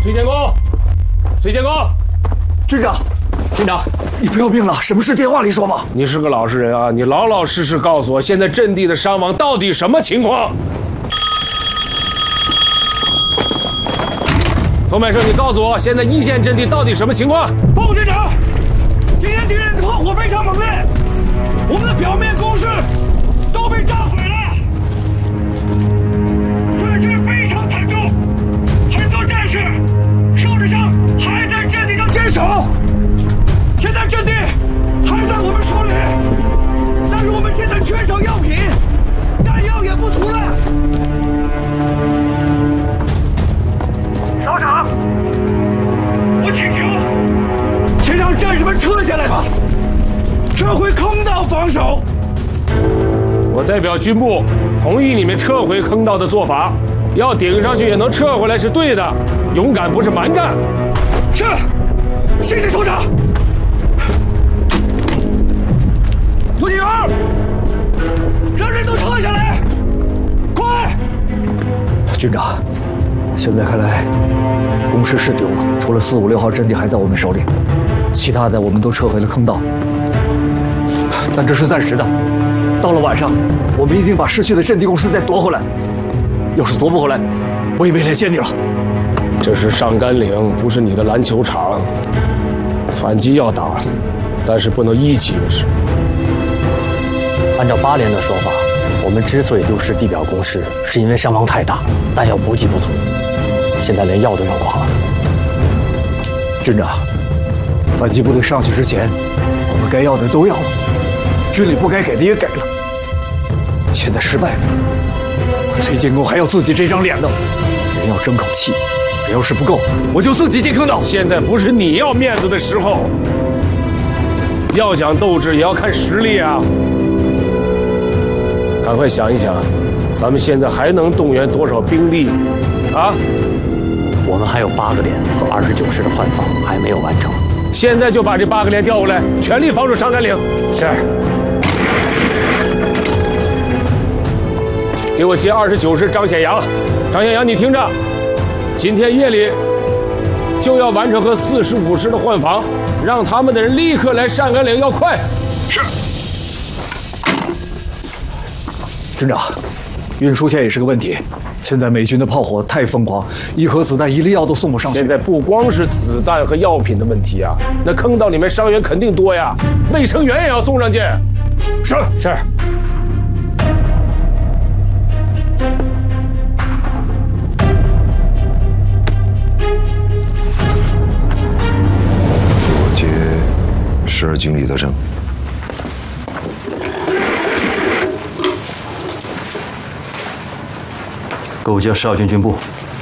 崔建功，崔建功， 军长，军长，你不要命了？什么事？电话里说吗？ 你是个老实人啊，你老老实实告诉我，现在阵地的伤亡到底什么情况？童百胜，你告诉我，现在一线阵地到底什么情况？ 报告军长，今天敌人的炮火非常猛烈，我们的表面工事都被炸毁了，损失非常惨重，很多战士受着伤还在阵地上坚守。现在阵地还在我们手里，但是我们现在缺少药品，弹药也不足了。首长，我请求，请让战士们撤下来吧，撤回坑道防守。 我代表军部同意你们撤回坑道的做法，要顶上去也能撤回来是对的，勇敢不是蛮干。 是，谢谢首长。涂景元，让人都撤下来，快！军长，现在看来，工事是丢了，除了4、5、6号阵地还在我们手里，其他的我们都撤回了坑道。但这是暂时的，到了晚上，我们一定把失去的阵地工事再夺回来。要是夺不回来，我也没来见你了。 这是上甘岭，不是你的篮球场。反击要打，但是不能一击而失。 按照8连的说法，我们之所以丢失地表工事，是因为伤亡太大，弹药补给不足，现在连药都用光了。 军长，反击部队上去之前，我们该要的都要了，军里不该给的也给了。现在失败了，我崔建功还要自己这张脸呢。人要争口气，人要是不够，我就自己进坑道。 现在不是你要面子的时候，要讲斗志也要看实力啊！赶快想一想，咱们现在还能动员多少兵力啊？ 我们还有8个连和29师的换防还没有完成， 现在就把这8个连调过来，全力防守上甘岭。 是。 给我接29师张显阳，张显阳，你听着，今天夜里就要完成和45师的换防，让他们的人立刻来上甘岭，要快。 是。军长，运输线也是个问题。现在美军的炮火太疯狂，1盒子弹、1粒药都送不上去。 现在不光是子弹和药品的问题啊，那坑道里面伤员肯定多呀，卫生员也要送上去。 是。 我接12军李德胜。 勾结12军军部。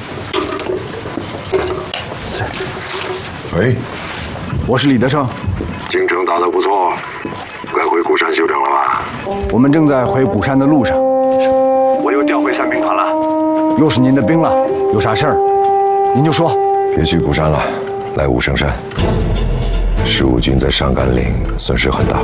喂， 我是李德胜。 京城打得不错，该回鼓山休整了吧？ 我们正在回鼓山的路上。我又调回伞兵团了。又是您的兵了，有啥事儿您就说。 别去鼓山了，来武胜山。15军在上甘岭损失很大。